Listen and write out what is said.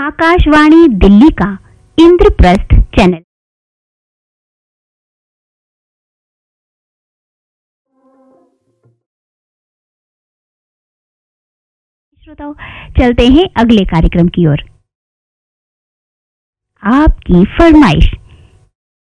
आकाशवाणी दिल्ली का इंद्रप्रस्थ चैनल। श्रोताओं, चलते हैं अगले कार्यक्रम की ओर। आपकी फरमाइश।